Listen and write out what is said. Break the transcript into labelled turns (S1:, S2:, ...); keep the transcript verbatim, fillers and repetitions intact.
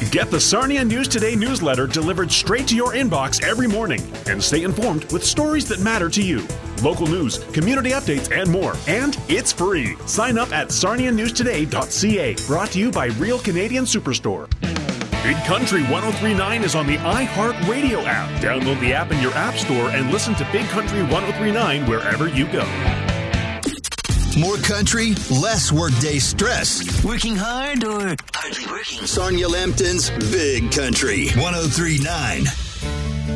S1: Get the Sarnia News Today newsletter delivered straight to your inbox every morning and stay informed with stories that matter to you. Local news, community updates, and more. And it's free. Sign up at sarnia news today dot c a. Brought to you by Real Canadian Superstore. Big Country one oh three point nine is on the iHeartRadio app. Download the app in your app store and listen to Big Country one oh three point nine wherever you go.
S2: More country, less workday stress.
S3: Working hard or hardly working?
S2: Sarnia Lambton's Big Country one oh three point nine.